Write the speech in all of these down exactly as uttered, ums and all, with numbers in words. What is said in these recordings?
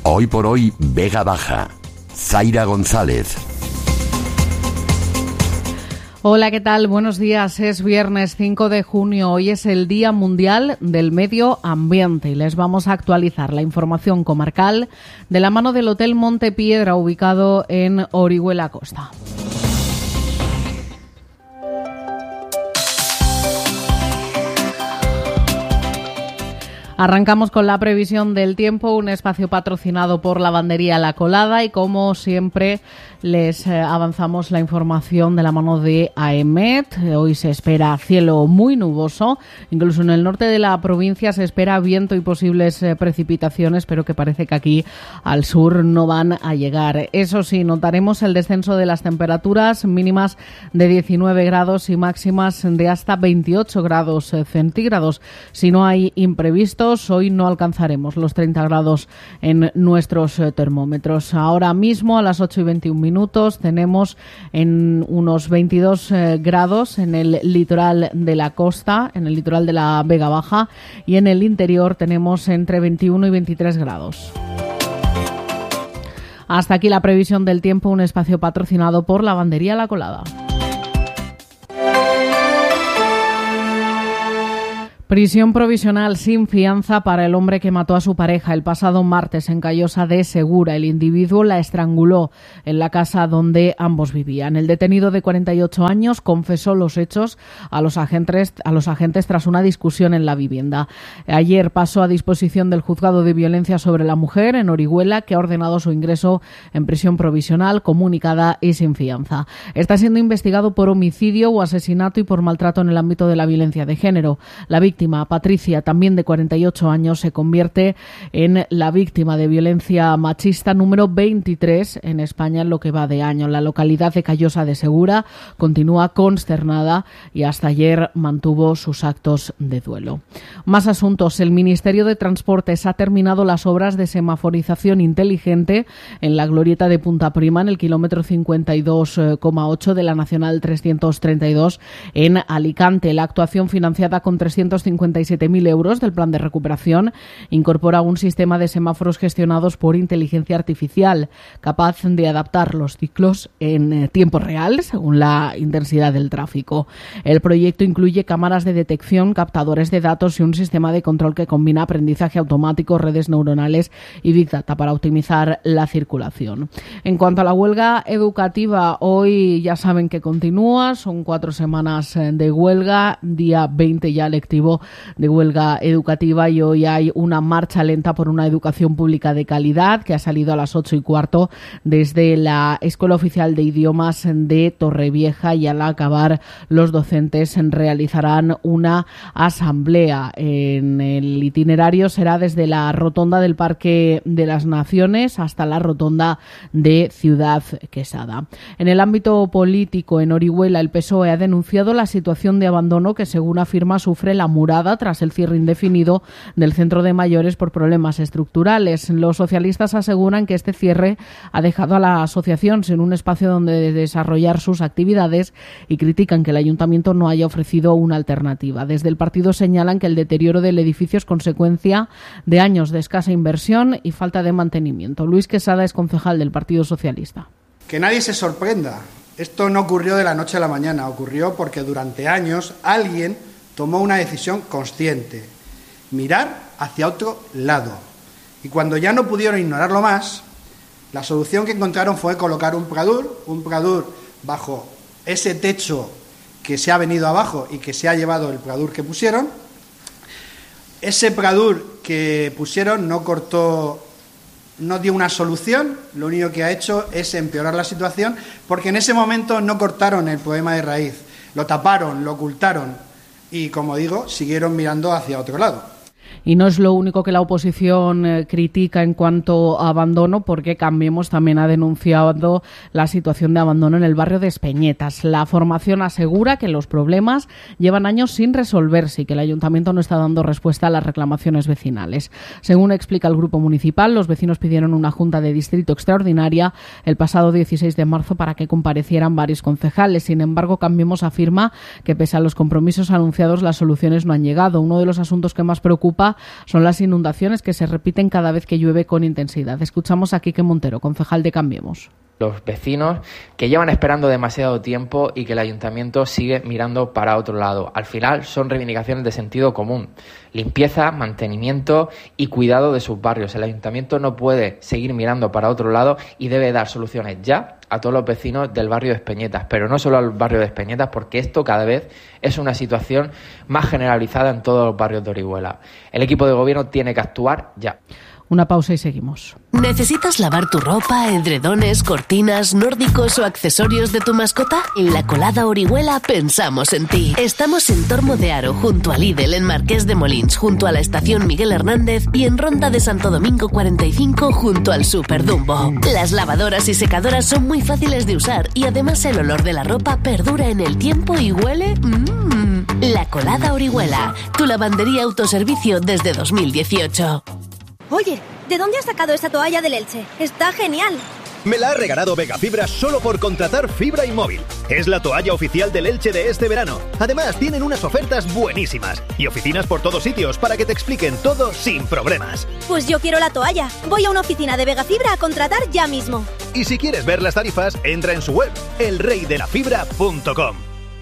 Hoy por hoy, Vega Baja. Zaira González. Hola, ¿qué tal? Buenos días. Es viernes cinco de junio. Hoy es el Día Mundial del Medio Ambiente y les vamos a actualizar la información comarcal de la mano del Hotel Montepiedra, ubicado en Orihuela Costa. Arrancamos con la previsión del tiempo, un espacio patrocinado por Lavandería La Colada y como siempre les avanzamos la información de la mano de AEMET. Hoy se espera cielo muy nuboso, incluso en el norte de la provincia se espera viento y posibles precipitaciones, pero que parece que aquí al sur no van a llegar. Eso sí, notaremos el descenso de las temperaturas mínimas de diecinueve grados y máximas de hasta veintiocho grados centígrados. Si no hay imprevistos, hoy no alcanzaremos los treinta grados en nuestros termómetros. Ahora mismo a las ocho y veintiún minutos tenemos en unos veintidós eh, grados en el litoral de la costa, en el litoral de la Vega Baja, y en el interior tenemos entre veintiuno y veintitrés grados. Hasta aquí la previsión del tiempo, un espacio patrocinado por Lavandería La Colada. Prisión provisional sin fianza para el hombre que mató a su pareja el pasado martes en Callosa de Segura. El individuo la estranguló en la casa donde ambos vivían. El detenido de cuarenta y ocho años confesó los hechos a los agentes, a los agentes tras una discusión en la vivienda. Ayer pasó a disposición del Juzgado de Violencia sobre la Mujer en Orihuela, que ha ordenado su ingreso en prisión provisional, comunicada y sin fianza. Está siendo investigado por homicidio o asesinato y por maltrato en el ámbito de la violencia de género. La víctima víctima, Patricia, también de cuarenta y ocho años, se convierte en la víctima de violencia machista número veintitrés en España en lo que va de año. La localidad de Callosa de Segura continúa consternada y hasta ayer mantuvo sus actos de duelo. Más asuntos. El Ministerio de Transportes ha terminado las obras de semaforización inteligente en la glorieta de Punta Prima, en el kilómetro cincuenta y dos coma ocho de la Nacional trescientos treinta y dos en Alicante. La actuación, financiada con trescientos cincuenta y siete mil euros del plan de recuperación, incorpora un sistema de semáforos gestionados por inteligencia artificial, capaz de adaptar los ciclos en tiempo real según la intensidad del tráfico. El proyecto incluye cámaras de detección, captadores de datos y un sistema de control que combina aprendizaje automático, redes neuronales y Big Data para optimizar la circulación. En cuanto a la huelga educativa, hoy ya saben que continúa, son cuatro semanas de huelga, día veinte ya lectivo de huelga educativa, y hoy hay una marcha lenta por una educación pública de calidad que ha salido a las ocho y cuarto desde la Escuela Oficial de Idiomas de Torrevieja, y al acabar los docentes realizarán una asamblea. En el itinerario será desde la rotonda del Parque de las Naciones hasta la rotonda de Ciudad Quesada. En el ámbito político, en Orihuela, el P S O E ha denunciado la situación de abandono que, según afirma, sufre la Murada tras el cierre indefinido del centro de mayores por problemas estructurales. Los socialistas aseguran que este cierre ha dejado a la asociación sin un espacio donde desarrollar sus actividades y critican que el ayuntamiento no haya ofrecido una alternativa. Desde el partido señalan que el deterioro del edificio es consecuencia de años de escasa inversión y falta de mantenimiento. Luis Quesada es concejal del Partido Socialista. Que nadie se sorprenda. Esto no ocurrió de la noche a la mañana, ocurrió porque durante años alguien tomó una decisión consciente: mirar hacia otro lado. Y cuando ya no pudieron ignorarlo más, la solución que encontraron fue colocar un Pradur, un Pradur bajo ese techo que se ha venido abajo y que se ha llevado el Pradur que pusieron. Ese Pradur que pusieron no cortó, no dio una solución, lo único que ha hecho es empeorar la situación, porque en ese momento no cortaron el problema de raíz, lo taparon, lo ocultaron y, como digo, siguieron mirando hacia otro lado. Y no es lo único que la oposición eh, critica en cuanto a abandono, porque Cambiemos también ha denunciado la situación de abandono en el barrio de Espeñetas. La formación asegura que los problemas llevan años sin resolverse y que el ayuntamiento no está dando respuesta a las reclamaciones vecinales. Según explica el grupo municipal, los vecinos pidieron una junta de distrito extraordinaria el pasado dieciséis de marzo para que comparecieran varios concejales. Sin embargo, Cambiemos afirma que pese a los compromisos anunciados, las soluciones no han llegado. Uno de los asuntos que más preocupa preocupa son las inundaciones que se repiten cada vez que llueve con intensidad. Escuchamos a Quique Montero, concejal de Cambiemos. Los vecinos que llevan esperando demasiado tiempo y que el ayuntamiento sigue mirando para otro lado. Al final son reivindicaciones de sentido común. Limpieza, mantenimiento y cuidado de sus barrios. El ayuntamiento no puede seguir mirando para otro lado y debe dar soluciones ya a todos los vecinos del barrio de Espeñetas, pero no solo al barrio de Espeñetas, porque esto cada vez es una situación más generalizada en todos los barrios de Orihuela. El equipo de gobierno tiene que actuar ya. Una pausa y seguimos. ¿Necesitas lavar tu ropa, edredones, cortinas, nórdicos o accesorios de tu mascota? En La Colada Orihuela pensamos en ti. Estamos en Tormo de Aro, junto a Lidl, en Marqués de Molins, junto a la estación Miguel Hernández y en Ronda de Santo Domingo cuarenta y cinco, junto al Super Dumbo. Las lavadoras y secadoras son muy fáciles de usar y además el olor de la ropa perdura en el tiempo y huele... Mmm. La Colada Orihuela, tu lavandería autoservicio desde dos mil dieciocho. Oye, ¿de dónde has sacado esa toalla del Elche? Está genial. Me la ha regalado Vegafibra solo por contratar fibra y móvil. Es la toalla oficial del Elche de este verano. Además, tienen unas ofertas buenísimas y oficinas por todos sitios para que te expliquen todo sin problemas. Pues yo quiero la toalla. Voy a una oficina de Vegafibra a contratar ya mismo. Y si quieres ver las tarifas, entra en su web, el rey de la fibra punto com.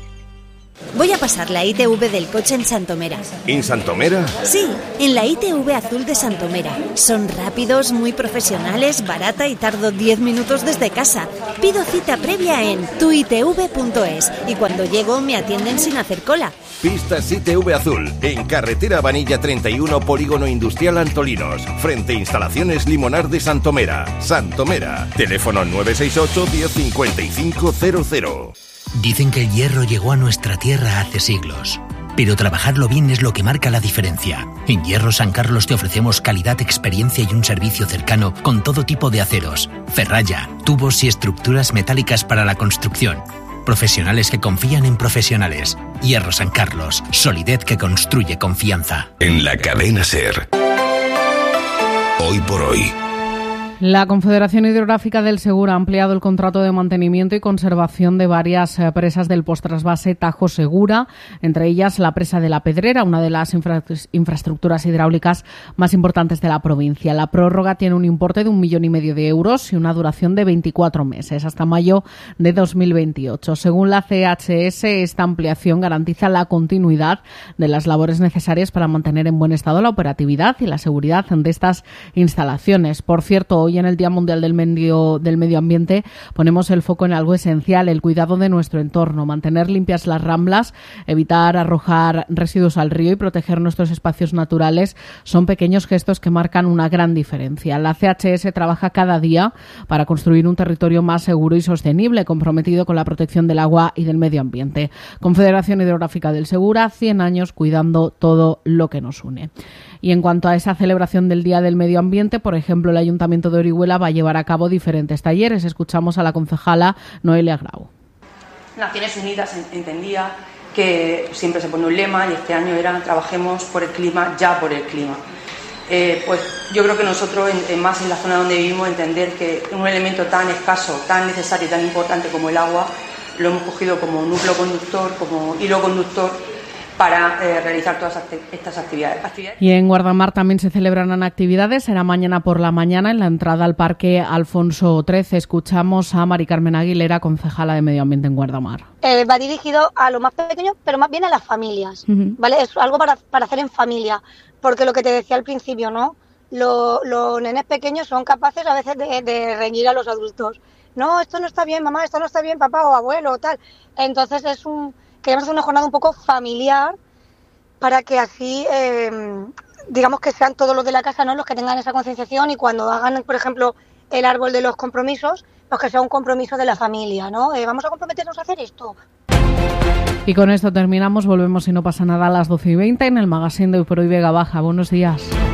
Voy a pasar la I T V del coche en Santomera. ¿En Santomera? Sí, en la I T V azul de Santomera. Son rápidos, muy profesionales, barata y tardo diez minutos desde casa. Pido cita previa en tu i t v punto es y cuando llego me atienden sin hacer cola. Pistas I T V Azul, en carretera Vanilla treinta y uno, Polígono Industrial Antolinos, frente a Instalaciones Limonar de Santomera. Santomera, teléfono nueve seis ocho, diez cincuenta y cinco cero cero. Dicen que el hierro llegó a nuestra tierra hace siglos, pero trabajarlo bien es lo que marca la diferencia. En Hierro San Carlos te ofrecemos calidad, experiencia y un servicio cercano con todo tipo de aceros, ferralla, tubos y estructuras metálicas para la construcción. Profesionales que confían en profesionales. Hierro San Carlos, solidez que construye confianza. En la cadena SER. Hoy por hoy. La Confederación Hidrográfica del Segura ha ampliado el contrato de mantenimiento y conservación de varias presas del postrasvase Tajo Segura, entre ellas la presa de la Pedrera, una de las infra- infraestructuras hidráulicas más importantes de la provincia. La prórroga tiene un importe de un millón y medio de euros y una duración de veinticuatro meses, hasta mayo de dos mil veintiocho. Según la C H S, esta ampliación garantiza la continuidad de las labores necesarias para mantener en buen estado la operatividad y la seguridad de estas instalaciones. Por cierto, hoy en el Día Mundial del Medio, del Medio Ambiente ponemos el foco en algo esencial, el cuidado de nuestro entorno, mantener limpias las ramblas, evitar arrojar residuos al río y proteger nuestros espacios naturales son pequeños gestos que marcan una gran diferencia. La C H S trabaja cada día para construir un territorio más seguro y sostenible, comprometido con la protección del agua y del medio ambiente. Confederación Hidrográfica del Segura, cien años cuidando todo lo que nos une. Y en cuanto a esa celebración del Día del Medio Ambiente, por ejemplo, el Ayuntamiento de Orihuela va a llevar a cabo diferentes talleres. Escuchamos a la concejala Noelia Grau. Naciones Unidas entendía que siempre se pone un lema y este año era trabajemos por el clima, ya por el clima. Eh, pues yo creo que nosotros, en, en más en la zona donde vivimos, entender que un elemento tan escaso, tan necesario y tan importante como el agua, lo hemos cogido como núcleo conductor, como hilo conductor, para eh, realizar todas estas actividades. actividades. Y en Guardamar también se celebrarán actividades. Será mañana por la mañana en la entrada al Parque Alfonso trece. Escuchamos a Mari Carmen Aguilera, concejala de Medio Ambiente en Guardamar. Eh, va dirigido a los más pequeños, pero más bien a las familias, uh-huh. ¿Vale? Es algo para, para hacer en familia, porque lo que te decía al principio, ¿no? Lo, los nenes pequeños son capaces a veces de, de reñir a los adultos. No, esto no está bien, mamá, esto no está bien, papá o abuelo o tal. Entonces es un... Queremos hacer una jornada un poco familiar para que así, eh, digamos que sean todos los de la casa, ¿no?, los que tengan esa concienciación y cuando hagan, por ejemplo, el árbol de los compromisos, pues que sea un compromiso de la familia, ¿no? Eh, vamos a comprometernos a hacer esto. Y con esto terminamos. Volvemos, si no pasa nada, a las doce y veinte en el magazine de Hoy por Hoy Vega Baja. Buenos días.